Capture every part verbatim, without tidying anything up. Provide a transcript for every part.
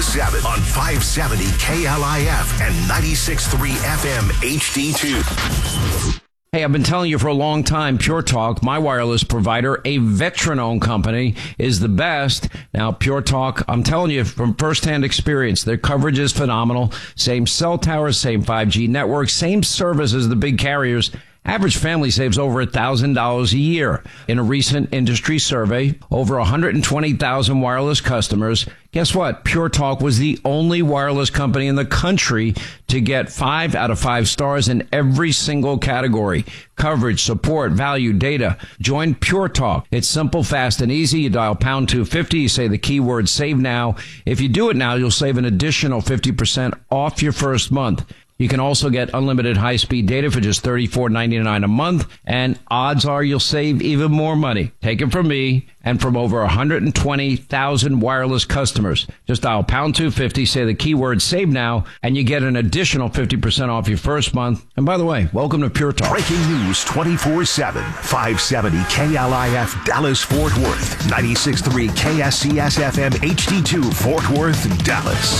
seven on five seventy K L I F and ninety-six point three F M H D two. Hey, I've been telling you for a long time, Pure Talk, my wireless provider, a veteran-owned company, is the best. Now, Pure Talk, I'm telling you from firsthand experience, their coverage is phenomenal. Same cell towers, same five G network, same service as the big carriers. Average family saves over one thousand dollars a year. In a recent industry survey, over one hundred twenty thousand wireless customers. Guess what? Pure Talk was the only wireless company in the country to get five out of five stars in every single category. Coverage, support, value, data. Join Pure Talk. It's simple, fast, and easy. You dial pound two fifty. You say the keyword save now. If you do it now, you'll save an additional fifty percent off your first month. You can also get unlimited high-speed data for just thirty-four ninety-nine a month, and odds are you'll save even more money. Take it from me and from over one hundred twenty thousand wireless customers. Just dial pound two fifty, say the keyword save now, and you get an additional fifty percent off your first month. And by the way, welcome to Pure Talk. Breaking news twenty-four seven, five seventy K L I F Dallas-Fort Worth, ninety-six point three K S C S F M H D two Fort Worth, Dallas.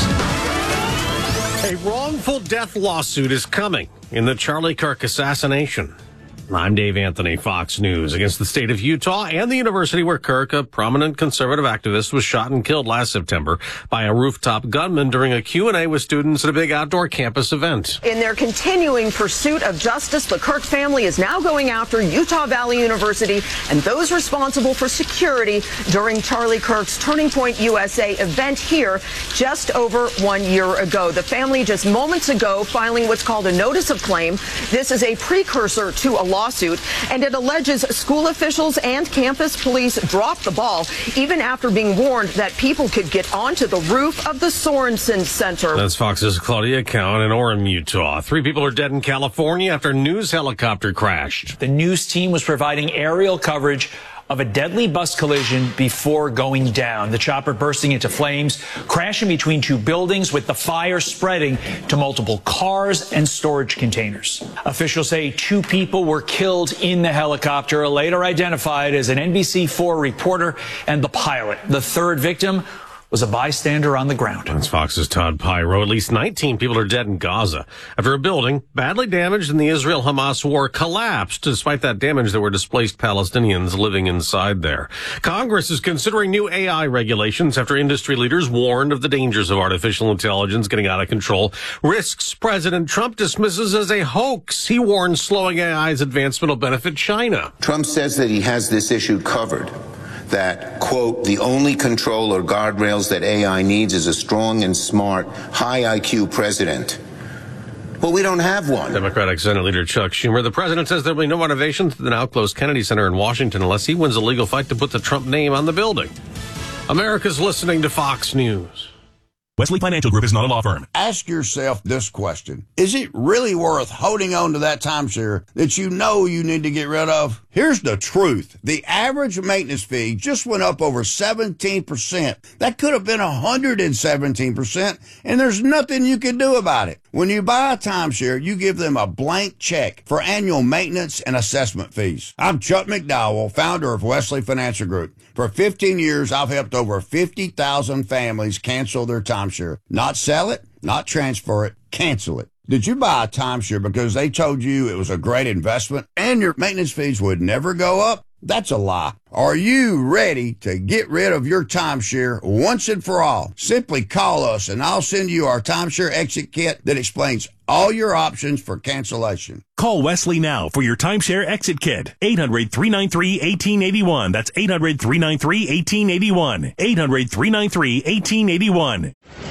A wrongful death lawsuit is coming in the Charlie Kirk assassination. I'm Dave Anthony, Fox News. Against the state of Utah and the university where Kirk, a prominent conservative activist, was shot and killed last September by a rooftop gunman during a Q and A with students at a big outdoor campus event. In their continuing pursuit of justice, the Kirk family is now going after Utah Valley University and those responsible for security during Charlie Kirk's Turning Point U S A event here just over one year ago. The family just moments ago filing what's called a notice of claim. This is a precursor to a lawsuit, and it alleges school officials and campus police dropped the ball even after being warned that people could get onto the roof of the Sorensen Center. That's Fox's Claudia Cowan in Orem, Utah. Three people are dead in California after a news helicopter crashed. The news team was providing aerial coverage of a deadly bus collision before going down. The chopper bursting into flames, crashing between two buildings with the fire spreading to multiple cars and storage containers. Officials say two people were killed in the helicopter, later identified as an N B C four reporter and the pilot. The third victim was a bystander on the ground. That's Fox's Todd Pyro. At least nineteen people are dead in Gaza after a building badly damaged in the Israel-Hamas war collapsed. Despite that damage, there were displaced Palestinians living inside there. Congress is considering new A I regulations after industry leaders warned of the dangers of artificial intelligence getting out of control. Risks President Trump dismisses as a hoax. He warns slowing A I's advancement will benefit China. Trump says that he has this issue covered. That, quote, the only control or guardrails that A I needs is a strong and smart, high I Q president. Well, we don't have one. Democratic Senate Leader Chuck Schumer. The president says there will be no renovations to the now closed Kennedy Center in Washington unless he wins a legal fight to put the Trump name on the building. America's listening to Fox News. Wesley Financial Group is not a law firm. Ask yourself this question. Is it really worth holding on to that timeshare that you know you need to get rid of? Here's the truth. The average maintenance fee just went up over seventeen percent. That could have been one hundred seventeen percent, and there's nothing you can do about it. When you buy a timeshare, you give them a blank check for annual maintenance and assessment fees. I'm Chuck McDowell, founder of Wesley Financial Group. For fifteen years, I've helped over fifty thousand families cancel their timeshare. Not sell it, not transfer it, cancel it. Did you buy a timeshare because they told you it was a great investment and your maintenance fees would never go up? That's a lie. Are you ready to get rid of your timeshare once and for all? Simply call us and I'll send you our timeshare exit kit that explains all your options for cancellation. Call Wesley now for your timeshare exit kit. eight hundred, three nine three, one eight eight one. That's eight hundred, three nine three, one eight eight one. eight hundred, three nine three, one eight eight one.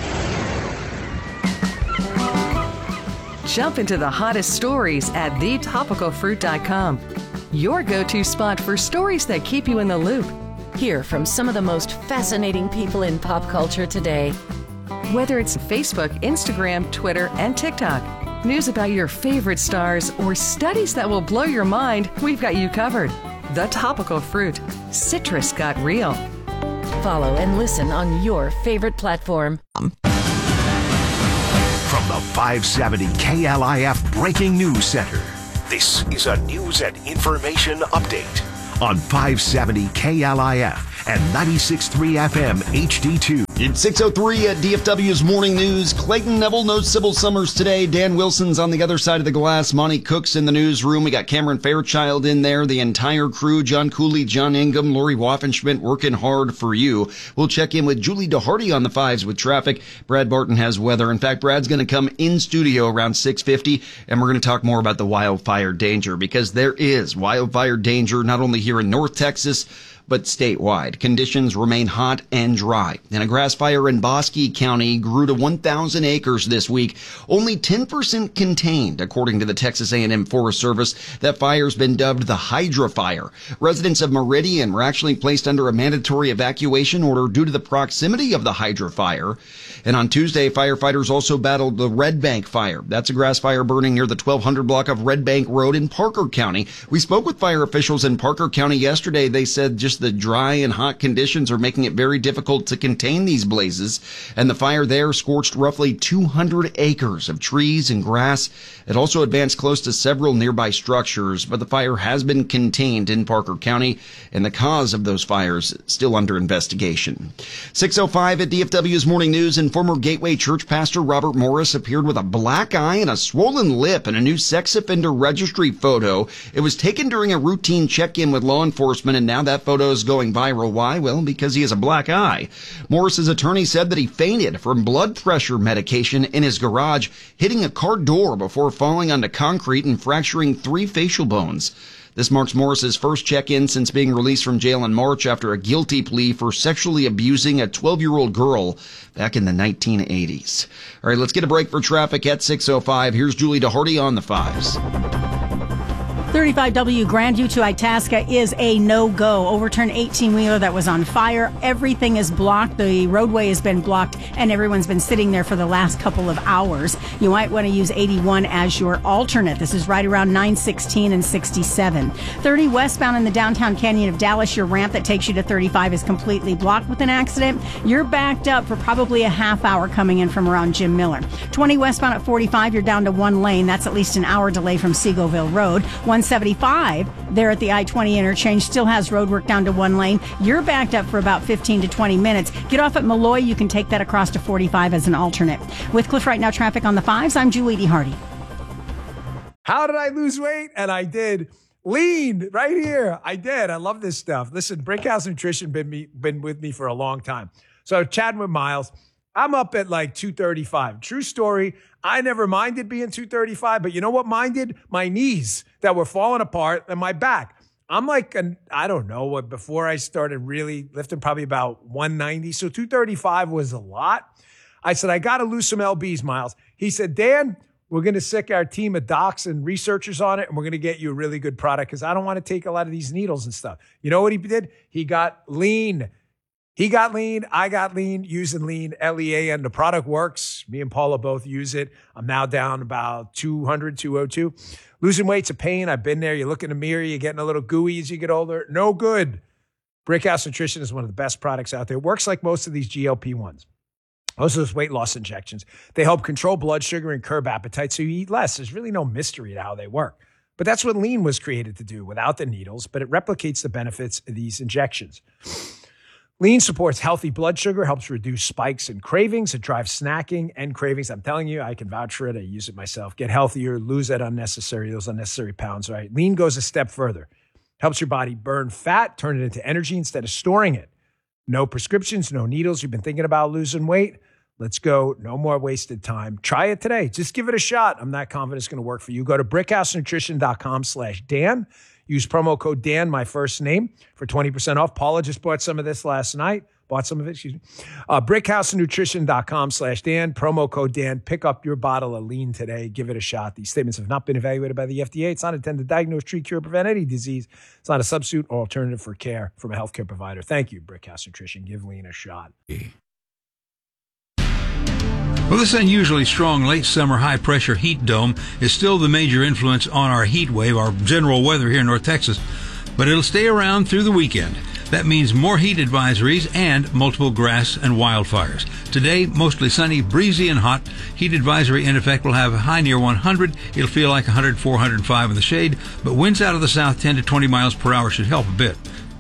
Jump into the hottest stories at the topical fruit dot com. Your go-to spot for stories that keep you in the loop. Hear from some of the most fascinating people in pop culture today. Whether it's Facebook, Instagram, Twitter, and TikTok, news about your favorite stars, or studies that will blow your mind, we've got you covered. The Topical Fruit. Citrus got real. Follow and listen on your favorite platform. From the five seventy K L I F Breaking News Center, this is a news and information update on five seventy K L I F and ninety-six point three F M H D two. It's six oh three at D F W's Morning News. Clayton Neville, no Sybil Summers today. Dan Wilson's on the other side of the glass. Monty Cook's in the newsroom. We got Cameron Fairchild in there. The entire crew, John Cooley, John Ingham, Lori Waffenschmidt working hard for you. We'll check in with Julie DeHardy on the fives with traffic. Brad Barton has weather. In fact, Brad's going to come in studio around six fifty, and we're going to talk more about the wildfire danger, because there is wildfire danger not only here in North Texas, but statewide. Conditions remain hot and dry. And a grass fire in Bosque County grew to one thousand acres this week, only ten percent contained, according to the Texas A and M Forest Service. That fire's been dubbed the Hydra Fire. Residents of Meridian were actually placed under a mandatory evacuation order due to the proximity of the Hydra Fire. And on Tuesday, firefighters also battled the Red Bank Fire. That's a grass fire burning near the twelve hundred block of Red Bank Road in Parker County. We spoke with fire officials in Parker County yesterday. They said just the dry and hot conditions are making it very difficult to contain these blazes, and the fire there scorched roughly two hundred acres of trees and grass. It also advanced close to several nearby structures, but the fire has been contained in Parker County, and the cause of those fires is still under investigation. six oh five at D F W's Morning News, and former Gateway Church pastor Robert Morris appeared with a black eye and a swollen lip in a new sex offender registry photo. It was taken during a routine check-in with law enforcement, and now that photo is going viral. Why? Well, because he has a black eye. Morris's attorney said that he fainted from blood pressure medication in his garage, hitting a car door before falling onto concrete and fracturing three facial bones. This marks Morris's first check-in since being released from jail in March after a guilty plea for sexually abusing a twelve-year-old girl back in the nineteen eighties. All right, let's get a break for traffic at six oh five. Here's Julie DeHardy on the fives. thirty-five W Grandview to Itasca is a no-go. Overturned eighteen-wheeler that was on fire. Everything is blocked. The roadway has been blocked, and everyone's been sitting there for the last couple of hours. You might want to use eighty-one as your alternate. This is right around nine sixteen and sixty-seven. thirty westbound in the downtown canyon of Dallas. Your ramp that takes you to thirty-five is completely blocked with an accident. You're backed up for probably a half hour coming in from around Jim Miller. twenty westbound at forty-five, you're down to one lane. That's at least an hour delay from Seagoville Road. one seventy-five there at the I twenty interchange still has road work down to one lane. You're backed up for about fifteen to twenty minutes. Get off at Malloy. You can take that across to forty-five as an alternate. With Cliff Right Now traffic on the fives, I'm Julie DeHardy. How did I lose weight? And I did. Lean right here. I did. I love this stuff. Listen, Brickhouse Nutrition been me been with me for a long time. So chatting with Miles, I'm up at like two thirty-five. True story. I never minded being two thirty-five, but you know what minded? My knees that were falling apart and my back. I'm like, an, I don't know what, before I started really lifting, probably about one ninety. So two thirty-five was a lot. I said, I got to lose some L Bs, Miles. He said, Dan, we're going to sick our team of docs and researchers on it, and we're going to get you a really good product because I don't want to take a lot of these needles and stuff. You know what he did? He got lean. He got lean. I got lean using lean, L E A N. The product works. Me and Paula both use it. I'm now down about two hundred, two oh two. Losing weight's a pain. I've been there. You look in the mirror, you're getting a little gooey as you get older. No good. Brickhouse Nutrition is one of the best products out there. It works like most of these G L P ones. Most of those weight loss injections. They help control blood sugar and curb appetite so you eat less. There's really no mystery to how they work. But that's what lean was created to do without the needles, but it replicates the benefits of these injections. Lean supports healthy blood sugar, helps reduce spikes and cravings. It drives snacking and cravings. I'm telling you, I can vouch for it. I use it myself. Get healthier, lose that unnecessary, those unnecessary pounds, right? Lean goes a step further. Helps your body burn fat, turn it into energy instead of storing it. No prescriptions, no needles. You've been thinking about losing weight? Let's go. No more wasted time. Try it today. Just give it a shot. I'm not confident it's going to work for you. Go to brickhousenutrition.com slash Dan. Use promo code Dan, my first name, for twenty percent off. Paula just bought some of this last night. Bought some of it, excuse me. Uh, brickhousenutrition.com slash Dan. Promo code Dan. Pick up your bottle of lean today. Give it a shot. These statements have not been evaluated by the F D A. It's not intended to diagnose, treat, cure, prevent any disease. It's not a substitute or alternative for care from a healthcare provider. Thank you, Brickhouse Nutrition. Give lean a shot. Well, this unusually strong late summer high pressure heat dome is still the major influence on our heat wave, our general weather here in North Texas, but it'll stay around through the weekend. That means more heat advisories and multiple grass and wildfires. Today, mostly sunny, breezy, and hot. Heat advisory in effect will have a high near one hundred. It'll feel like one hundred four, one hundred five in the shade, but winds out of the south ten to twenty miles per hour should help a bit.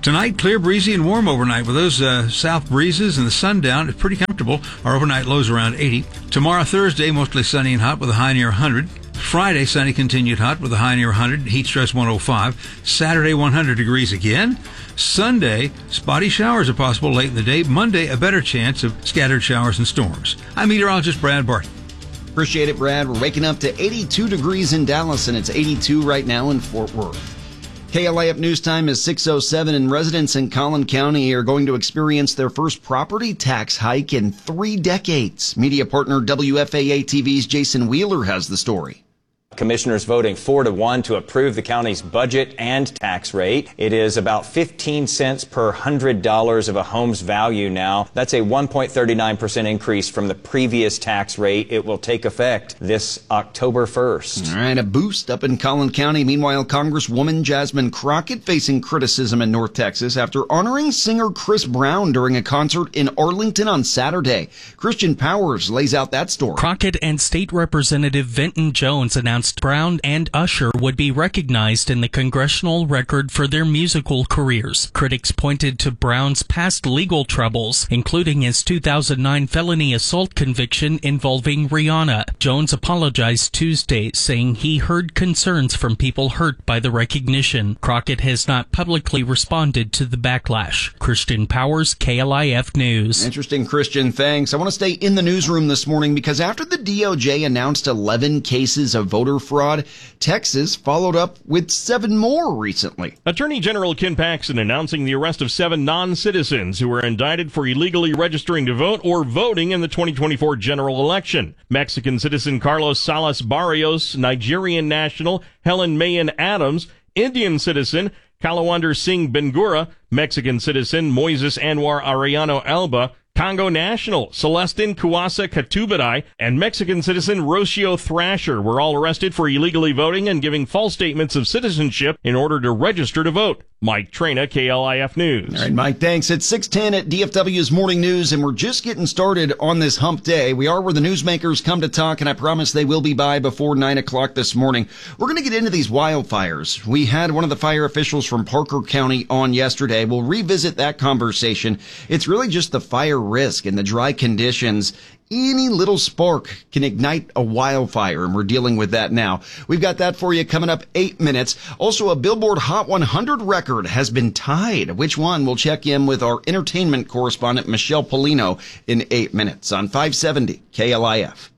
Tonight, clear, breezy, and warm overnight. With those uh, south breezes and the sun down, it's pretty comfortable. Our overnight lows around eighty. Tomorrow, Thursday, mostly sunny and hot with a high near one hundred. Friday, sunny, continued hot with a high near one hundred. Heat stress one oh five. Saturday, one hundred degrees again. Sunday, spotty showers are possible late in the day. Monday, a better chance of scattered showers and storms. I'm meteorologist Brad Barton. Appreciate it, Brad. We're waking up to eighty-two degrees in Dallas, and it's eighty-two right now in Fort Worth. K L I F News Time is six oh seven, and residents in Collin County are going to experience their first property tax hike in three decades. Media partner W F A A T V's Jason Wheeler has the story. Commissioners voting four to one to approve the county's budget and tax rate. It is about fifteen cents per hundred dollars of a home's value now. That's a one point three nine percent increase from the previous tax rate. It will take effect this October first. All right, a boost up in Collin County. Meanwhile, Congresswoman Jasmine Crockett facing criticism in North Texas after honoring singer Chris Brown during a concert in Arlington on Saturday. Christian Powers lays out that story. Crockett and State Representative Vinton Jones announced Brown and Usher would be recognized in the congressional record for their musical careers. Critics pointed to Brown's past legal troubles, including his two thousand nine felony assault conviction involving Rihanna. Jones apologized Tuesday, saying he heard concerns from people hurt by the recognition. Crockett has not publicly responded to the backlash. Christian Powers, K L I F News. Interesting, Christian. Thanks. I want to stay in the newsroom this morning because after the D O J announced eleven cases of voter fraud, Texas followed up with seven more recently. Attorney General Ken Paxton announcing the arrest of seven non-citizens who were indicted for illegally registering to vote or voting in the twenty twenty-four general election. Mexican citizen Carlos Salas Barrios, Nigerian national Helen Mayan Adams, Indian citizen Kalawander Singh Bengura, Mexican citizen Moises Anwar Arellano Alba, Congo national Celestin Kuasa Katubadai, and Mexican citizen Rocio Thrasher were all arrested for illegally voting and giving false statements of citizenship in order to register to vote. Mike Trina, K L I F News. All right, Mike, thanks. It's six ten at D F W's Morning News, and we're just getting started on this hump day. We are where the newsmakers come to talk, and I promise they will be by before nine o'clock this morning. We're going to get into these wildfires. We had one of the fire officials from Parker County on yesterday. We'll revisit that conversation. It's really just the fire risk and the dry conditions. Any little spark can ignite a wildfire, and we're dealing with that now. We've got that for you coming up eight minutes. Also, a Billboard Hot one hundred record has been tied. Which one? We'll check in with our entertainment correspondent, Michelle Polino, in eight minutes on five seventy K L I F.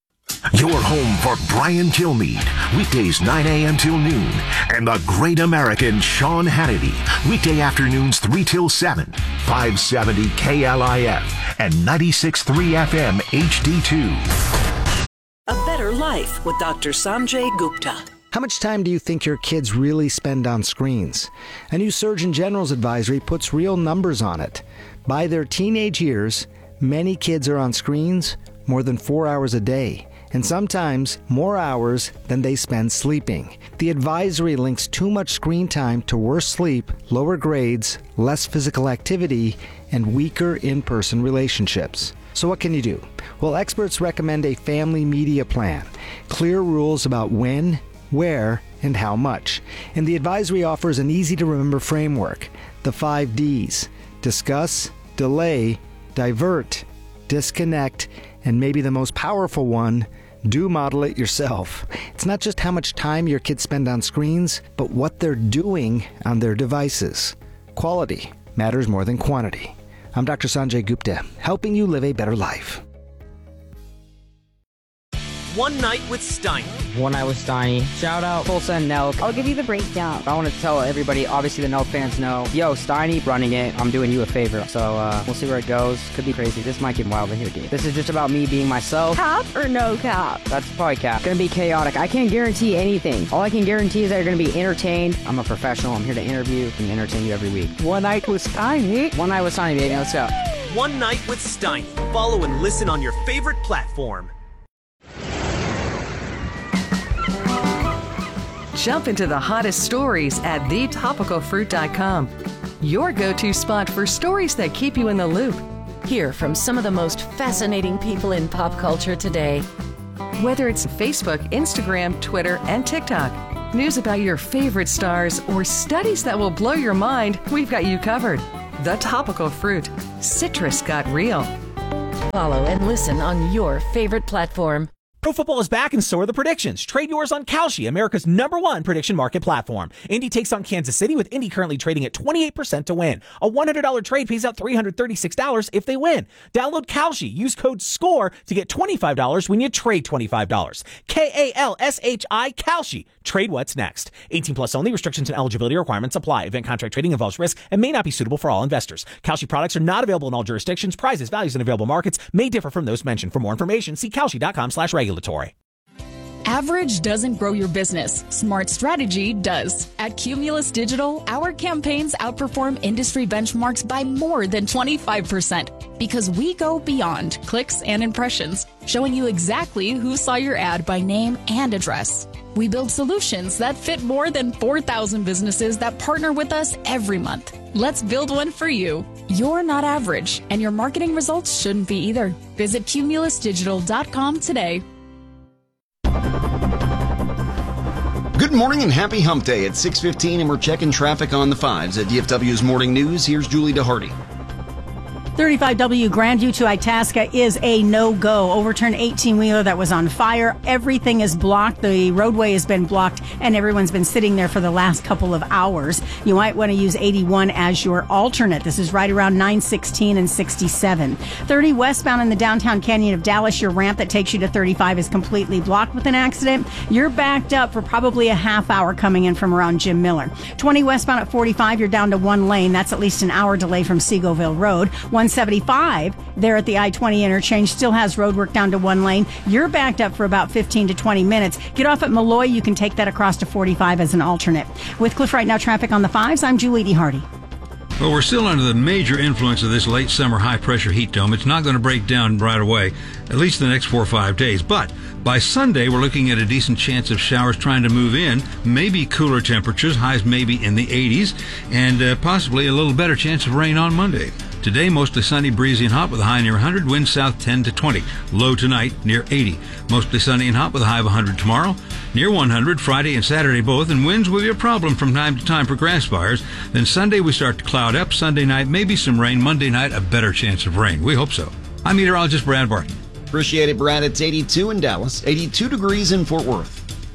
Your home for Brian Kilmeade, weekdays nine a.m. till noon, and the great American Sean Hannity, weekday afternoons three till seven, five seventy K L I F and ninety-six point three F M H D two. A better life with Doctor Sanjay Gupta. How much time do you think your kids really spend on screens? A new Surgeon General's advisory puts real numbers on it. By their teenage years, many kids are on screens more than four hours a day, and sometimes more hours than they spend sleeping. The advisory links too much screen time to worse sleep, lower grades, less physical activity, and weaker in-person relationships. So what can you do? Well, experts recommend a family media plan, clear rules about when, where, and how much. And the advisory offers an easy-to-remember framework, the five Ds: discuss, delay, divert, disconnect, and maybe the most powerful one, do model it yourself. It's not just how much time your kids spend on screens, but what they're doing on their devices. Quality matters more than quantity. I'm Doctor Sanjay Gupta, helping you live a better life. One Night with Steiny. One Night with Steiny. Shout out Tulsa and Nelk. I'll give you the breakdown. I want to tell everybody, obviously the Nelk fans know, yo, Steiny running it, I'm doing you a favor. So uh, we'll see where it goes. Could be crazy. This might get wild in here, dude. This is just about me being myself. Cap or no cap? That's probably cap. It's gonna be chaotic. I can't guarantee anything. All I can guarantee is that you're gonna be entertained. I'm a professional. I'm here to interview and entertain you every week. One Night with Steiny. One Night with Steiny, baby. Let's go. One Night with Steiny. Follow and listen on your favorite platform. Jump into the hottest stories at the topical fruit dot com. Your go-to spot for stories that keep you in the loop. Hear from some of the most fascinating people in pop culture today. Whether it's Facebook, Instagram, Twitter, and TikTok. News about your favorite stars or studies that will blow your mind, we've got you covered. The Topical Fruit. Citrus got real. Follow and listen on your favorite platform. Pro football is back and so are the predictions. Trade yours on Kalshi, America's number one prediction market platform. Indy takes on Kansas City with Indy currently trading at twenty-eight percent to win. A one hundred dollars trade pays out three hundred thirty-six dollars if they win. Download Kalshi. Use code SCORE to get twenty-five dollars when you trade twenty-five dollars. K A L S H I, Kalshi. Trade what's next. eighteen plus only. Restrictions and eligibility requirements apply. Event contract trading involves risk and may not be suitable for all investors. Kalshi products are not available in all jurisdictions. Prices, values, and available markets may differ from those mentioned. For more information, see kalshi.com slash regulatory. Average doesn't grow your business. Smart strategy does. At Cumulus Digital, our campaigns outperform industry benchmarks by more than twenty-five percent because we go beyond clicks and impressions, showing you exactly who saw your ad by name and address. We build solutions that fit more than four thousand businesses that partner with us every month. Let's build one for you. You're not average, and your marketing results shouldn't be either. Visit cumulus digital dot com today. Good morning and happy hump day at six fifteen, and we're checking traffic on the fives at D F W's Morning News. Here's Julie DeHardy. thirty-five W Grandview to Itasca is a no-go. Overturned eighteen-wheeler that was on fire. Everything is blocked. The roadway has been blocked, and everyone's been sitting there for the last couple of hours. You might want to use eighty-one as your alternate. This is right around nine sixteen and sixty-seven. thirty westbound in the downtown canyon of Dallas, your ramp that takes you to thirty-five is completely blocked with an accident. You're backed up for probably a half hour coming in from around Jim Miller. twenty westbound at forty-five, you're down to one lane. That's at least an hour delay from Seagoville Road. one seventy-five there at the I twenty interchange still has road work down to one lane. You're backed up for about fifteen to twenty minutes. Get off at Malloy. You can take that across to forty-five as an alternate. With Cliff Right Now traffic on the fives, I'm Julie DeHardy. Well, we're still under the major influence of this late summer high-pressure heat dome. It's not going to break down right away, at least the next four or five days. But by Sunday, we're looking at a decent chance of showers trying to move in, maybe cooler temperatures, highs maybe in the eighties, and uh, possibly a little better chance of rain on Monday. Today, mostly sunny, breezy, and hot with a high near one hundred, winds south ten to twenty. Low tonight, near eighty. Mostly sunny and hot with a high of one hundred tomorrow. Near one hundred, Friday and Saturday both, and winds will be a problem from time to time for grass fires. Then Sunday, we start to cloud up. Sunday night, maybe some rain. Monday night, a better chance of rain. We hope so. I'm meteorologist Brad Barton. Appreciate it, Brad. It's eighty-two in Dallas, eighty-two degrees in Fort Worth.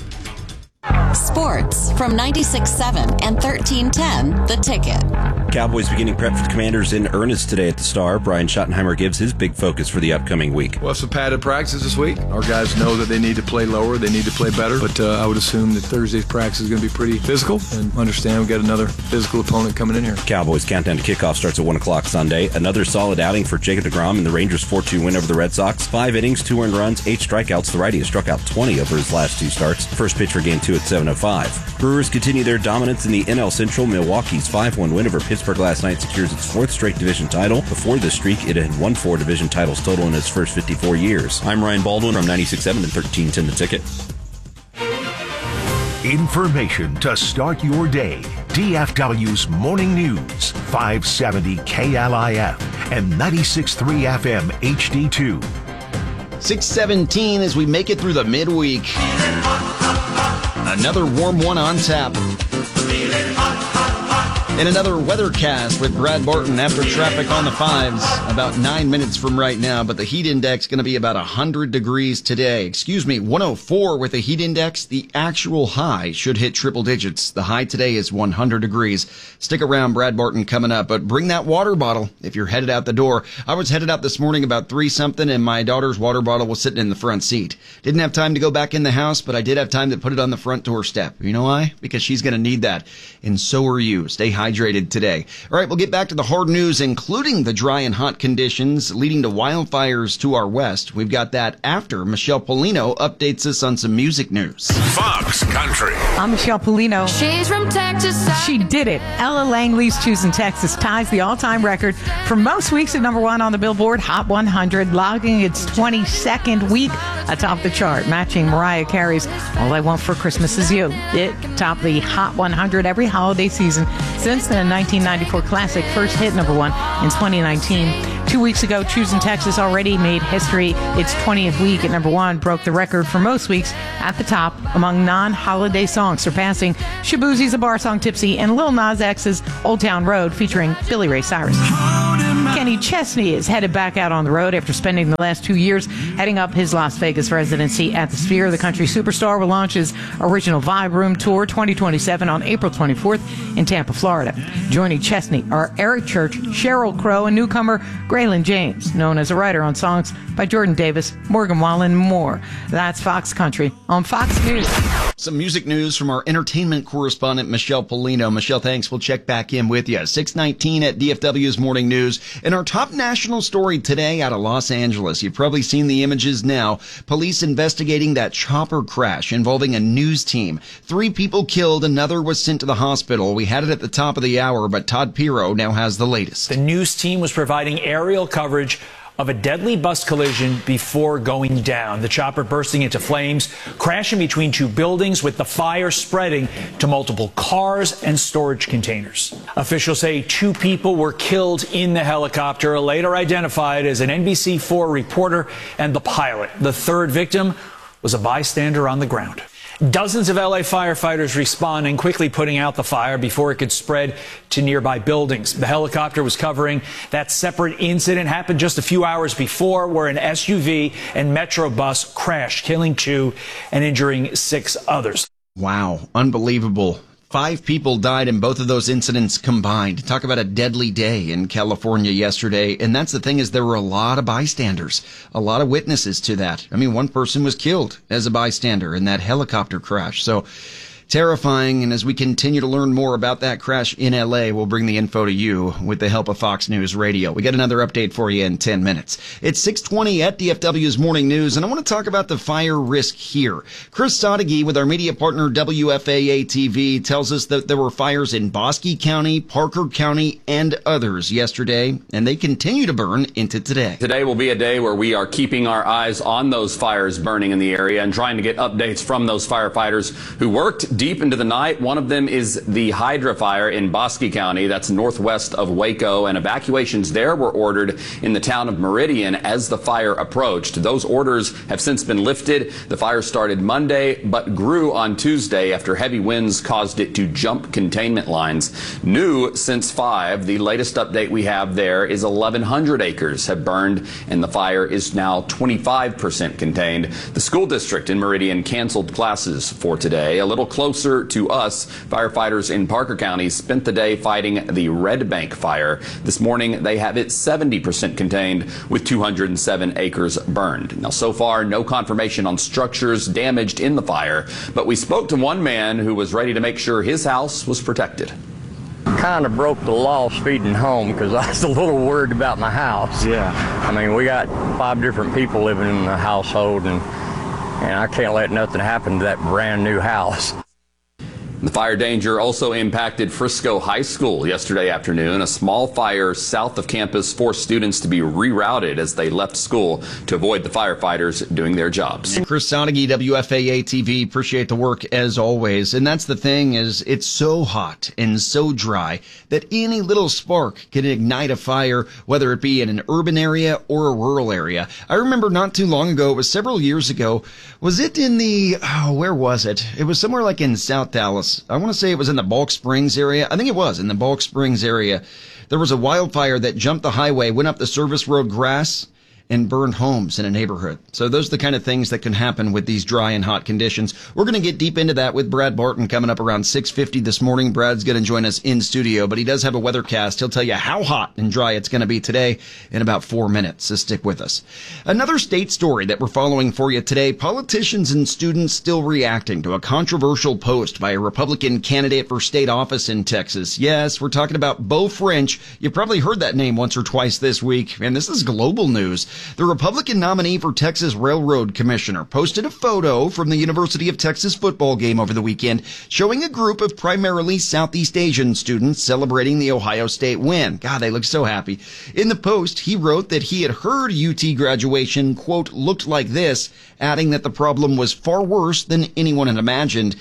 Sports from ninety-six point seven and thirteen ten, The Ticket. Cowboys beginning prep for the Commanders in earnest today at the Star. Brian Schottenheimer gives his big focus for the upcoming week. Well, some padded practice this week. Our guys know that they need to play lower. They need to play better. But uh, I would assume that Thursday's practice is going to be pretty physical. And understand we've got another physical opponent coming in here. Cowboys countdown to kickoff starts at one o'clock Sunday. Another solid outing for Jacob deGrom and the Rangers four two win over the Red Sox. Five innings, two earned runs, eight strikeouts. The righty has struck out twenty over his last two starts. First pitch for game two at seven oh five. Brewers continue their dominance in the N L Central. Milwaukee's five one win over Pittsburgh last night secures its fourth straight division title. Before this streak, it had won four division titles total in its first fifty-four years. I'm Ryan Baldwin from ninety-six point seven and thirteen ten The Ticket. Information to start your day. D F W's Morning News, five seventy K L I F and ninety-six point three F M H D two. six seventeen as we make it through the midweek. Another warm one on tap. And another weathercast with Brad Barton after traffic on the fives. About nine minutes from right now, but the heat index going to be about one hundred degrees today. Excuse me, one oh four with the heat index. The actual high should hit triple digits. The high today is one hundred degrees. Stick around, Brad Barton coming up, but bring that water bottle if you're headed out the door. I was headed out this morning about three something, and my daughter's water bottle was sitting in the front seat. Didn't have time to go back in the house, but I did have time to put it on the front doorstep. You know why? Because she's going to need that, and so are you. Stay hydrated today. All right, we'll get back to the hard news, including the dry and hot conditions leading to wildfires to our west. We've got that after Michelle Polino updates us on some music news. Fox Country. I'm Michelle Polino. She's from Texas. She did it. Ella Langley's Choosing Texas ties the all-time record for most weeks at number one on the Billboard Hot one hundred, logging its twenty-second week atop the chart, matching Mariah Carey's All I Want for Christmas Is You. It topped the Hot one hundred every holiday season since the nineteen ninety-four classic first hit number one in twenty nineteen. Two weeks ago, Choosing Texas already made history. Its twentieth week at number one broke the record for most weeks at the top among non-holiday songs, surpassing Shaboozie's A Bar Song Tipsy and Lil Nas X's Old Town Road featuring Billy Ray Cyrus. Kenny Chesney is headed back out on the road after spending the last two years heading up his Las Vegas residency at the Sphere. The country superstar will launch his original Vibe Room Tour twenty twenty-seven on April twenty-fourth in Tampa, Florida. Joining Chesney are Eric Church, Sheryl Crow, and newcomer Graylin James, known as a writer on songs by Jordan Davis, Morgan Wallen, and more. That's Fox Country on Fox News. Some music news from our entertainment correspondent, Michelle Polino. Michelle, thanks. We'll check back in with you. six nineteen at D F W's Morning News. And our top national story today out of Los Angeles. You've probably seen the images now. Police investigating that chopper crash involving a news team. Three people killed. Another was sent to the hospital. We had it at the top of the hour, but Todd Piro now has the latest. The news team was providing aerial coverage of a deadly bus collision before going down. The chopper bursting into flames, crashing between two buildings with the fire spreading to multiple cars and storage containers. Officials say two people were killed in the helicopter, later identified as an N B C four reporter and the pilot. The third victim was a bystander on the ground. Dozens of L A firefighters responding, quickly putting out the fire before it could spread to nearby buildings. The helicopter was covering that separate incident happened just a few hours before, where an S U V and Metro bus crashed, killing two and injuring six others. Wow, unbelievable. Five people died in both of those incidents combined. Talk about a deadly day in California yesterday. And that's the thing, is there were a lot of bystanders, a lot of witnesses to that. I mean, one person was killed as a bystander in that helicopter crash. So terrifying. And as we continue to learn more about that crash in L A, we'll bring the info to you with the help of Fox News Radio. We got another update for you in ten minutes. It's six twenty at D F W's Morning News, and I want to talk about the fire risk here. Chris Sadeghi with our media partner W F A A T V tells us that there were fires in Bosque County, Parker County, and others yesterday, and they continue to burn into today. Today will be a day where we are keeping our eyes on those fires burning in the area and trying to get updates from those firefighters who worked deep into the night. One of them is the Hydra fire in Bosque County. That's northwest of Waco, and evacuations there were ordered in the town of Meridian as the fire approached. Those orders have since been lifted. The fire started Monday but grew on Tuesday after heavy winds caused it to jump containment lines. New since five, the latest update we have there is eleven hundred acres have burned, and the fire is now twenty-five percent contained. The school district in Meridian canceled classes for today. A little closer to us, firefighters in Parker County spent the day fighting the Red Bank fire. This morning, they have it seventy percent contained with two hundred seven acres burned. Now, so far, no confirmation on structures damaged in the fire, but we spoke to one man who was ready to make sure his house was protected. Kind of broke the law speeding home because I was a little worried about my house. Yeah. I mean, we got five different people living in the household, and, and I can't let nothing happen to that brand new house. The fire danger also impacted Frisco High School yesterday afternoon. A small fire south of campus forced students to be rerouted as they left school to avoid the firefighters doing their jobs. Chris Sadeghi, W F A A T V, appreciate the work as always. And that's the thing, is it's so hot and so dry that any little spark can ignite a fire, whether it be in an urban area or a rural area. I remember not too long ago, it was several years ago, was it in the, oh, where was it? It was somewhere like in South Dallas. I want to say it was in the Balk Springs area. I think it was in the Balk Springs area. There was a wildfire that jumped the highway, went up the service road grass, and burned homes in a neighborhood. So those are the kind of things that can happen with these dry and hot conditions. We're going to get deep into that with Brad Barton coming up around six fifty this morning. Brad's going to join us in studio, but he does have a weathercast. He'll tell you how hot and dry it's going to be today in about four minutes, so stick with us. Another state story that we're following for you today, politicians and students still reacting to a controversial post by a Republican candidate for state office in Texas. Yes, we're talking about Beau French. You've probably heard that name once or twice this week, and this is global news. The Republican nominee for Texas Railroad Commissioner posted a photo from the University of Texas football game over the weekend showing a group of primarily Southeast Asian students celebrating the Ohio State win. God, they look so happy. In the post, he wrote that he had heard U T graduation, quote, looked like this, adding that the problem was far worse than anyone had imagined.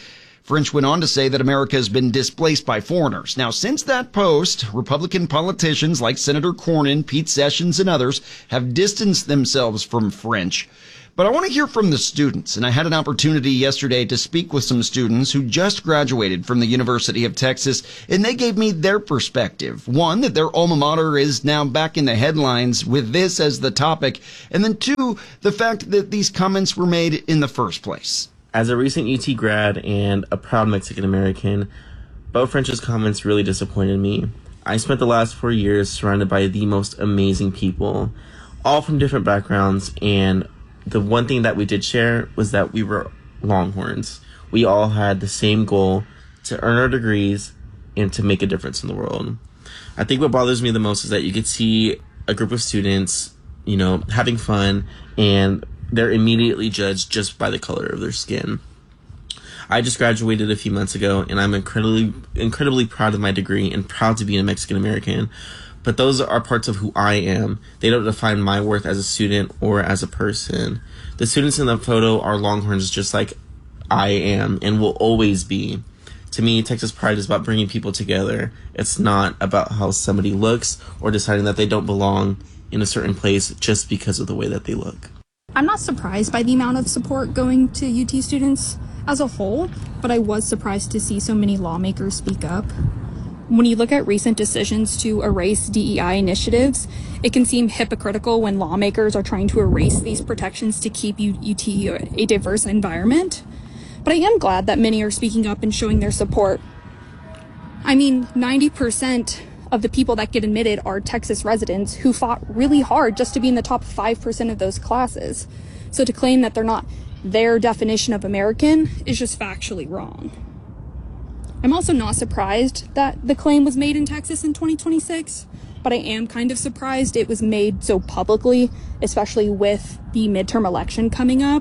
French went on to say that America has been displaced by foreigners. Now, since that post, Republican politicians like Senator Cornyn, Pete Sessions, and others have distanced themselves from French. But I want to hear from the students, and I had an opportunity yesterday to speak with some students who just graduated from the University of Texas, and they gave me their perspective. One, that their alma mater is now back in the headlines with this as the topic, and then two, the fact that these comments were made in the first place. As a recent U T grad and a proud Mexican-American, Beau French's comments really disappointed me. I spent the last four years surrounded by the most amazing people, all from different backgrounds, and the one thing that we did share was that we were Longhorns. We all had the same goal, to earn our degrees and to make a difference in the world. I think what bothers me the most is that you could see a group of students, you know, having fun, and they're immediately judged just by the color of their skin. I just graduated a few months ago, and I'm incredibly, incredibly proud of my degree and proud to be a Mexican American. But those are parts of who I am. They don't define my worth as a student or as a person. The students in the photo are Longhorns just like I am and will always be. To me, Texas Pride is about bringing people together. It's not about how somebody looks or deciding that they don't belong in a certain place just because of the way that they look. I'm not surprised by the amount of support going to U T students as a whole, but I was surprised to see so many lawmakers speak up. When you look at recent decisions to erase D E I initiatives, it can seem hypocritical when lawmakers are trying to erase these protections to keep U T a diverse environment. But I am glad that many are speaking up and showing their support. I mean, ninety percent of the people that get admitted are Texas residents who fought really hard just to be in the top five percent of those classes. So to claim that they're not their definition of American is just factually wrong. I'm also not surprised that the claim was made in Texas in twenty twenty-six, but I am kind of surprised it was made so publicly, especially with the midterm election coming up.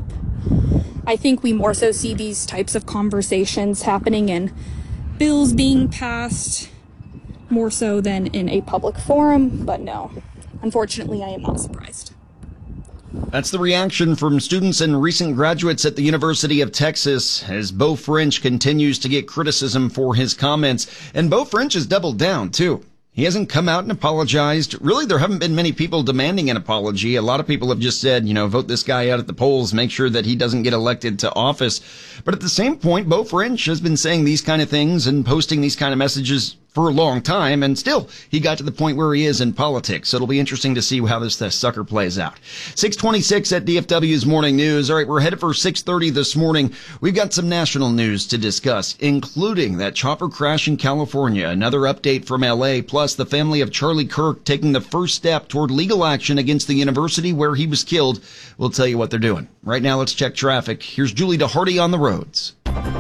I think we more so see these types of conversations happening in bills being passed more so than in a public forum, but no, unfortunately, I am not surprised. That's the reaction from students and recent graduates at the University of Texas as Beau French continues to get criticism for his comments. And Beau French has doubled down, too. He hasn't come out and apologized. Really, there haven't been many people demanding an apology. A lot of people have just said, you know, vote this guy out at the polls, make sure that he doesn't get elected to office. But at the same point, Beau French has been saying these kind of things and posting these kind of messages for a long time, and still, he got to the point where he is in politics. So it'll be interesting to see how this, this sucker plays out. six twenty-six at D F W's Morning News. All right, we're headed for six thirty this morning. We've got some national news to discuss, including that chopper crash in California, another update from L A, plus the family of Charlie Kirk taking the first step toward legal action against the university where he was killed. We'll tell you what they're doing. Right now, let's check traffic. Here's Julie DeHardy on the roads.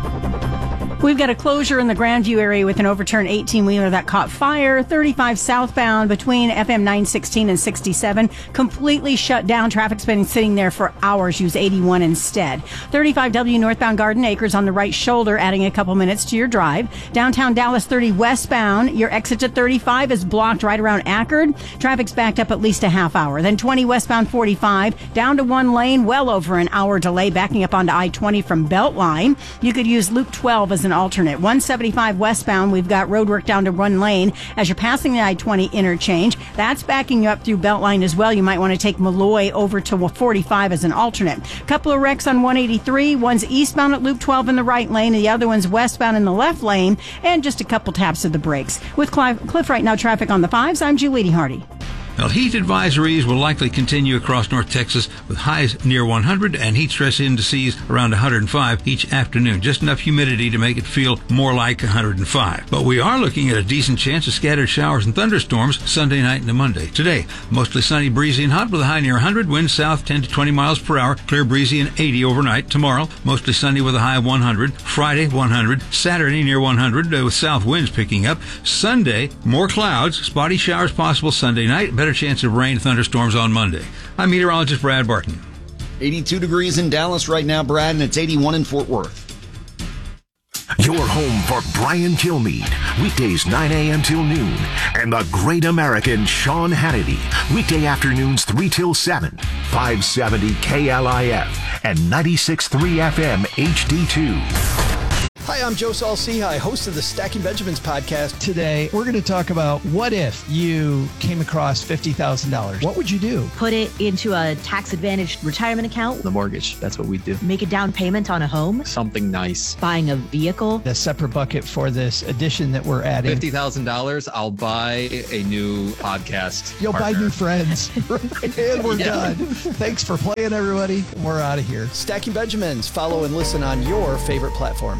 We've got a closure in the Grandview area with an overturned eighteen-wheeler that caught fire. thirty-five southbound between F M nine sixteen and sixty-seven. Completely shut down. Traffic's been sitting there for hours. Use eighty-one instead. thirty-five W northbound Garden Acres on the right shoulder, adding a couple minutes to your drive. Downtown Dallas thirty westbound. Your exit to thirty-five is blocked right around Ackerd. Traffic's backed up at least a half hour. Then twenty westbound forty-five. Down to one lane. Well over an hour delay backing up onto I twenty from Beltline. You could use Loop twelve as an alternate. one seventy-five westbound, we've got road work down to one lane as you're passing the I twenty interchange. That's backing you up through Beltline as well. You might want to take Malloy over to forty-five as an alternate. Couple of wrecks on one eighty-three. One's eastbound at Loop twelve in the right lane, and the other one's westbound in the left lane, and just a couple taps of the brakes. With Cliff right now, traffic on the fives, I'm Julie Hardy. Well, heat advisories will likely continue across North Texas with highs near one hundred and heat stress indices around one hundred five each afternoon. Just enough humidity to make it feel more like one hundred five. But we are looking at a decent chance of scattered showers and thunderstorms Sunday night into Monday. Today, mostly sunny, breezy, and hot with a high near one hundred. Winds south ten to twenty miles per hour. Clear, breezy, and eighty overnight. Tomorrow, mostly sunny with a high of one hundred. Friday, one hundred. Saturday, near one hundred uh, with south winds picking up. Sunday, more clouds. Spotty showers possible Sunday night. Better chance of rain, thunderstorms on Monday. I'm meteorologist Brad Barton. eighty-two degrees in Dallas right now, Brad, and it's eighty-one in Fort Worth. Your home for Brian Kilmeade. Weekdays nine a.m. till noon. And the great American Sean Hannity. Weekday afternoons three till seven. five seventy K L I F and ninety-six point three F M H D two. Hi, I'm Joe Saul-Sehy, host of the Stacking Benjamins podcast. Today, we're going to talk about what if you came across fifty thousand dollars. What would you do? Put it into a tax-advantaged retirement account. The mortgage, that's what we do. Make a down payment on a home. Something nice. Buying a vehicle. A separate bucket for this addition that we're adding. fifty thousand dollars, I'll buy a new podcast You'll partner. buy new friends. And we're Yeah. done. Thanks for playing, everybody. We're out of here. Stacking Benjamins. Follow and listen on your favorite platform.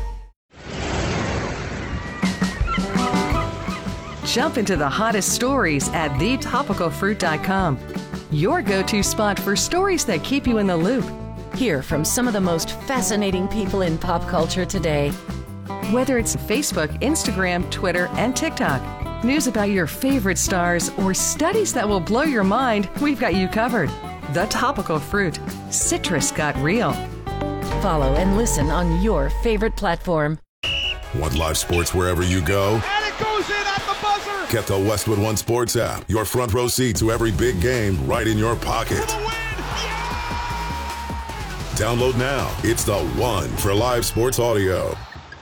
Jump into the hottest stories at the topical fruit dot com. Your go-to spot for stories that keep you in the loop. Hear from some of the most fascinating people in pop culture today. Whether it's Facebook, Instagram, Twitter, and TikTok, news about your favorite stars, or studies that will blow your mind, we've got you covered. The Topical Fruit. Citrus got real. Follow and listen on your favorite platform. Want live sports wherever you go? And it goes in at the buzzer! Get the Westwood One Sports app. Your front row seat to every big game right in your pocket. For the win! Yeah! Download now. It's the one for live sports audio.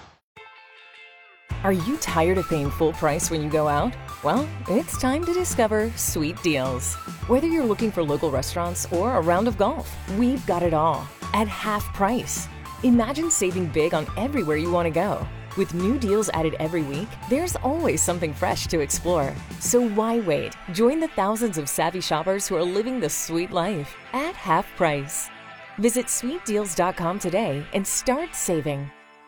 Are you tired of paying full price when you go out? Well, it's time to discover Sweet Deals. Whether you're looking for local restaurants or a round of golf, we've got it all at half price. Imagine saving big on everywhere you want to go. With new deals added every week, there's always something fresh to explore. So why wait? Join the thousands of savvy shoppers who are living the sweet life at half price. Visit sweet deals dot com today and start saving.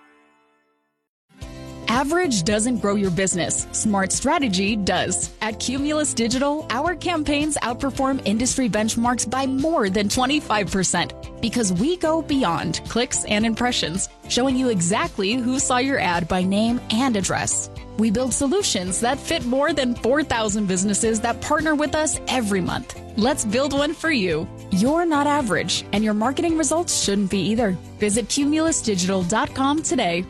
Average doesn't grow your business. Smart strategy does. At Cumulus Digital, our campaigns outperform industry benchmarks by more than twenty-five percent because we go beyond clicks and impressions, showing you exactly who saw your ad by name and address. We build solutions that fit more than four thousand businesses that partner with us every month. Let's build one for you. You're not average, and your marketing results shouldn't be either. Visit cumulus digital dot com today.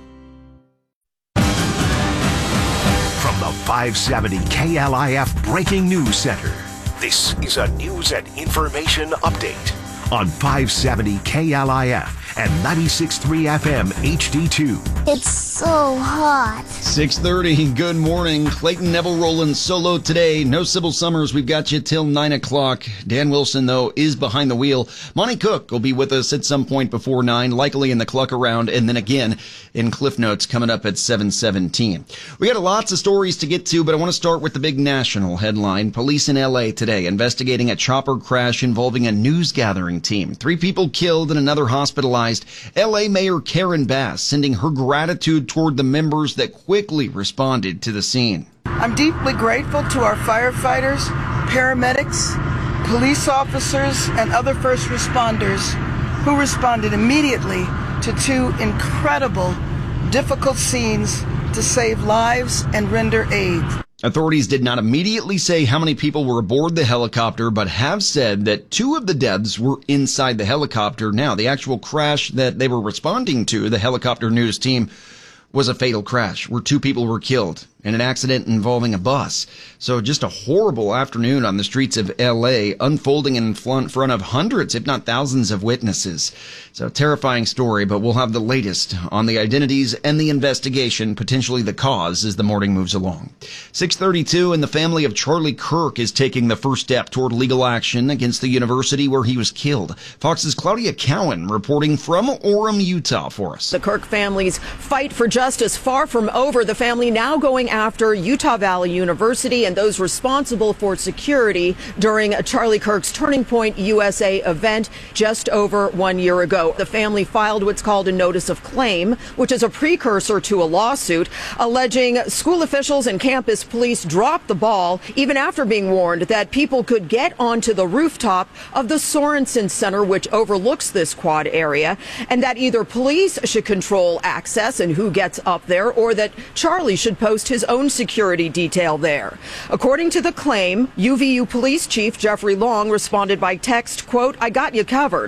From the five seventy K L I F Breaking News Center, this is a news and information update on five seventy K L I F and ninety-six point three F M H D two. It's so hot. six thirty, good morning. Clayton Neville rolling solo today. No Sybil Summers, we've got you till nine o'clock. Dan Wilson, though, is behind the wheel. Monty Cook will be with us at some point before nine, likely in the Cluck Around, and then again in Cliff Notes coming up at seven seventeen. We got lots of stories to get to, but I want to start with the big national headline. Police in L A today investigating a chopper crash involving a news gathering team. Three people killed and another hospitalized. L A Mayor Karen Bass sending her gratitude toward the members that quickly responded to the scene. I'm deeply grateful to our firefighters, paramedics, police officers, and other first responders who responded immediately to two incredible, difficult scenes to save lives and render aid. Authorities did not immediately say how many people were aboard the helicopter, but have said that two of the deaths were inside the helicopter. Now, the actual crash that they were responding to, the helicopter news team, was a fatal crash where two people were killed in an accident involving a bus. So just a horrible afternoon on the streets of L A, unfolding in front of hundreds, if not thousands, of witnesses. So terrifying story, but we'll have the latest on the identities and the investigation, potentially the cause, as the morning moves along. six thirty-two, and the family of Charlie Kirk is taking the first step toward legal action against the university where he was killed. Fox's Claudia Cowan reporting from Orem, Utah for us. The Kirk family's fight for justice far from over. The family now going after Utah Valley University and those responsible for security during Charlie Kirk's Turning Point U S A event just over one year ago. The family filed what's called a notice of claim, which is a precursor to a lawsuit, alleging school officials and campus police dropped the ball even after being warned that people could get onto the rooftop of the Sorensen Center, which overlooks this quad area, and that either police should control access and who gets up there, or that Charlie should post his own security detail there. According to the claim, U V U Police Chief Jeffrey Long responded by text, quote, "I got you covered."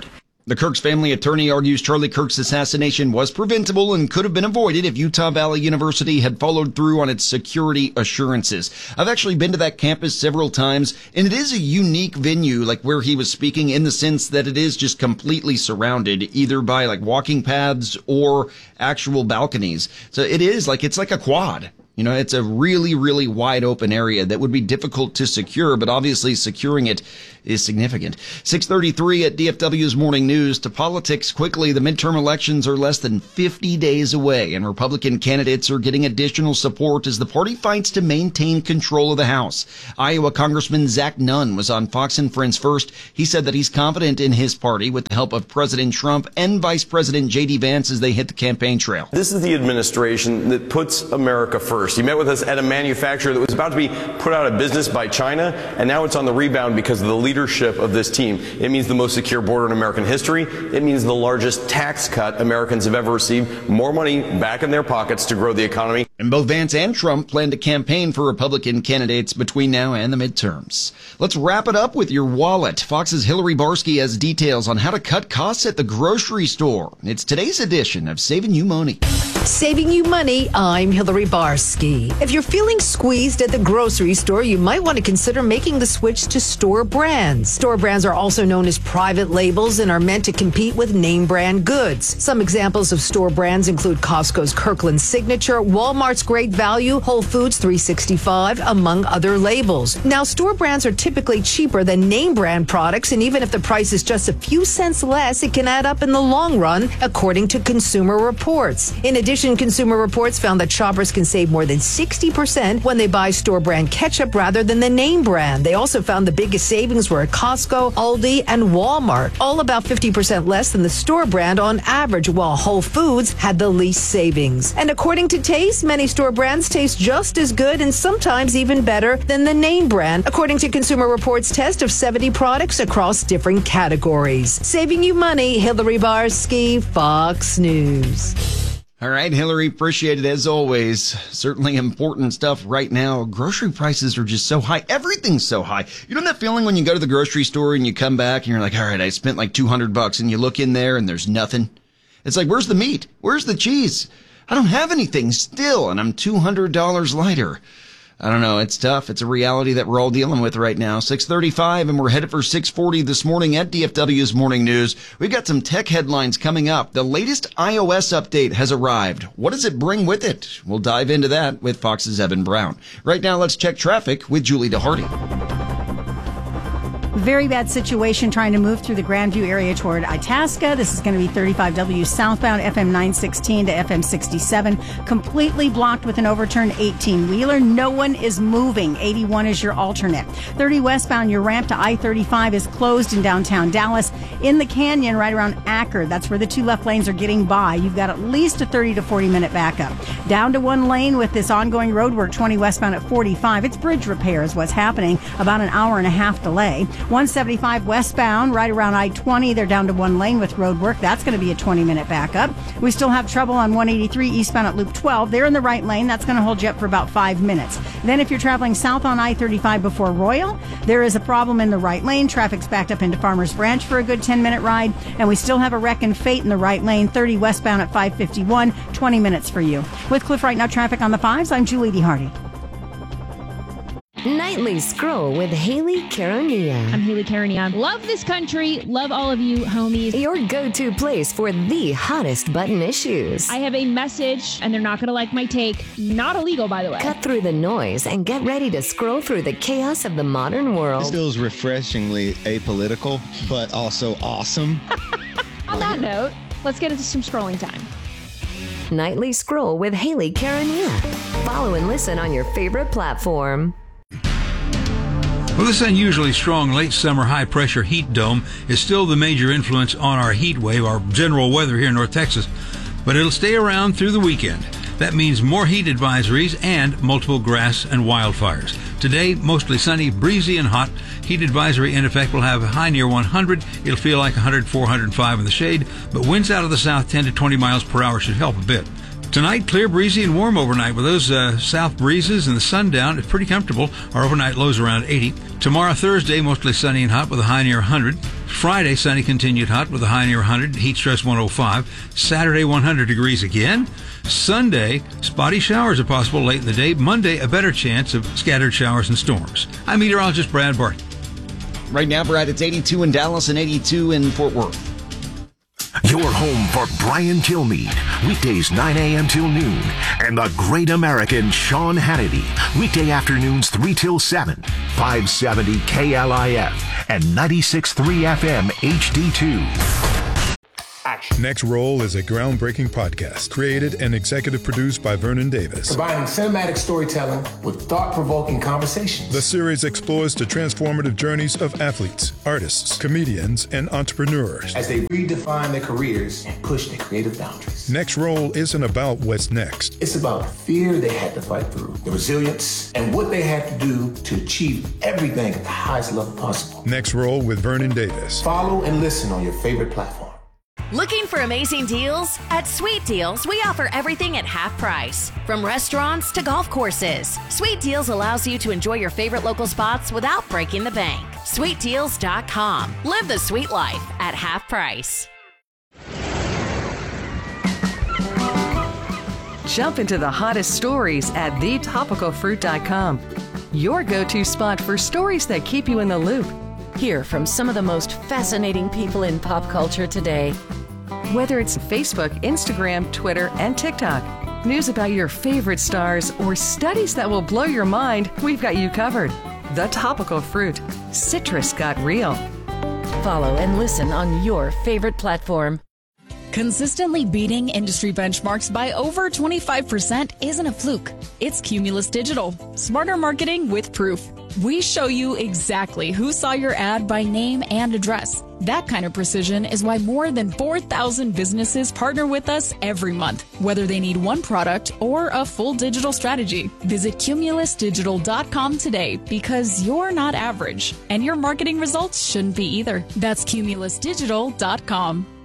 The Kirk's family attorney argues Charlie Kirk's assassination was preventable and could have been avoided if Utah Valley University had followed through on its security assurances. I've actually been to that campus several times, and it is a unique venue, like where he was speaking, in the sense that it is just completely surrounded, either by like walking paths or actual balconies. So it is like, it's like a quad. You know, it's a really, really wide open area that would be difficult to secure, but obviously securing it is significant. six thirty-three at D F W's Morning News. To politics quickly, the midterm elections are less than fifty days away, and Republican candidates are getting additional support as the party fights to maintain control of the House. Iowa Congressman Zach Nunn was on Fox and Friends First. He said that he's confident in his party with the help of President Trump and Vice President J D Vance as they hit the campaign trail. This is the administration that puts America first. He met with us at a manufacturer that was about to be put out of business by China, and now it's on the rebound because of the leadership of this team. It means the most secure border in American history. It means the largest tax cut Americans have ever received, more money back in their pockets to grow the economy. And both Vance and Trump plan to campaign for Republican candidates between now and the midterms. Let's wrap it up with your wallet. Fox's Hillary Barsky has details on how to cut costs at the grocery store. It's today's edition of Saving You Money. Saving you money, I'm Hillary Barsky. If you're feeling squeezed at the grocery store, you might want to consider making the switch to store brands. Store brands are also known as private labels and are meant to compete with name brand goods. Some examples of store brands include Costco's Kirkland Signature, Walmart's Great Value, Whole Foods three sixty-five, among other labels. Now, store brands are typically cheaper than name brand products, and even if the price is just a few cents less, it can add up in the long run, according to Consumer Reports. In addition, Consumer Reports found that shoppers can save more than sixty percent when they buy store brand ketchup rather than the name brand. They also found the biggest savings were at Costco, Aldi, and Walmart, all about fifty percent less than the store brand on average, while Whole Foods had the least savings. And according to Taste, many store brands taste just as good and sometimes even better than the name brand, according to Consumer Reports' test of seventy products across different categories. Saving you money, Hillary Barsky, Fox News. All right, Hillary, appreciate it as always. Certainly important stuff right now. Grocery prices are just so high. Everything's so high. You know that feeling when you go to the grocery store and you come back and you're like, all right, I spent like two hundred bucks, and you look in there and there's nothing. It's like, where's the meat? Where's the cheese? I don't have anything still, and I'm two hundred dollars lighter. I don't know. It's tough. It's a reality that we're all dealing with right now. six thirty-five, and we're headed for six forty this morning at D F W's Morning News. We've got some tech headlines coming up. The latest iOS update has arrived. What does it bring with it? We'll dive into that with Fox's Evan Brown. Right now, let's check traffic with Julie DeHardy. Very bad situation trying to move through the Grandview area toward Itasca. This is going to be thirty-five W southbound, F M nine sixteen to F M sixty-seven. Completely blocked with an overturned eighteen-wheeler. No one is moving. eighty-one is your alternate. thirty westbound, your ramp to I thirty-five is closed in downtown Dallas. In the canyon, right around Acker, that's where the two left lanes are getting by. You've got at least a thirty to forty minute backup. Down to one lane with this ongoing road work, twenty westbound at forty-five. It's bridge repair is what's happening. About an hour and a half delay. one seventy-five westbound, right around I twenty, they're down to one lane with road work. That's going to be a twenty minute backup. We still have trouble on one eighty-three eastbound at Loop twelve. They're in the right lane. That's going to hold you up for about five minutes. Then if you're traveling south on I thirty-five before Royal, there is a problem in the right lane. Traffic's backed up into Farmers Branch for a good ten minute ride. And we still have a wreck and Fate in the right lane, thirty westbound at five fifty-one, twenty minutes for you. With Cliff Right Now traffic on the fives, I'm Julie DeHardy. Nightly Scroll with Haley Caronia. I'm Haley Caronia. Love this country. Love all of you, homies. Your go-to place for the hottest button issues. I have a message, and they're not going to like my take. Not illegal, by the way. Cut through the noise and get ready to scroll through the chaos of the modern world. This feels refreshingly apolitical, but also awesome. On that note, let's get into some scrolling time. Nightly Scroll with Haley Caronia. Follow and listen on your favorite platform. Well, this unusually strong late summer high pressure heat dome is still the major influence on our heat wave, our general weather here in North Texas, but it'll stay around through the weekend. That means more heat advisories and multiple grass and wildfires. Today, mostly sunny, breezy, and hot. Heat advisory in effect will have a high near one hundred. It'll feel like one hundred, four hundred five in the shade, but winds out of the south ten to twenty miles per hour should help a bit. Tonight, clear, breezy, and warm overnight. With those uh, south breezes and the sundown, it's pretty comfortable. Our overnight lows around eighty. Tomorrow, Thursday, mostly sunny and hot with a high near one hundred. Friday, sunny continued hot with a high near one hundred, heat stress one oh five. Saturday, one hundred degrees again. Sunday, spotty showers are possible late in the day. Monday, a better chance of scattered showers and storms. I'm meteorologist Brad Barton. Right now, Brad, it's eighty-two in Dallas and eighty-two in Fort Worth. Your home for Brian Kilmeade, weekdays nine a.m. till noon, and the great American Sean Hannity, weekday afternoons three till seven, five seventy K L I F and ninety-six point three F M H D two. Next Roll is a groundbreaking podcast created and executive produced by Vernon Davis. Combining cinematic storytelling with thought-provoking conversations. The series explores the transformative journeys of athletes, artists, comedians, and entrepreneurs as they redefine their careers and push their creative boundaries. Next Roll isn't about what's next. It's about the fear they had to fight through, the resilience, and what they had to do to achieve everything at the highest level possible. Next Roll with Vernon Davis. Follow and listen on your favorite platform. Looking for amazing deals? At Sweet Deals, we offer everything at half price. From restaurants to golf courses, Sweet Deals allows you to enjoy your favorite local spots without breaking the bank. sweet deals dot com. Live the sweet life at half price. Jump into the hottest stories at the topical fruit dot com. Your go-to spot for stories that keep you in the loop. Hear from some of the most fascinating people in pop culture today. Whether it's Facebook, Instagram, Twitter, and TikTok, news about your favorite stars, or studies that will blow your mind, we've got you covered. The Topical Fruit. Citrus got real. Follow and listen on your favorite platform. Consistently beating industry benchmarks by over twenty-five percent isn't a fluke. It's Cumulus Digital. Smarter marketing with proof. We show you exactly who saw your ad by name and address. That kind of precision is why more than four thousand businesses partner with us every month, whether they need one product or a full digital strategy. Visit cumulus digital dot com today because you're not average, and your marketing results shouldn't be either. That's cumulus digital dot com.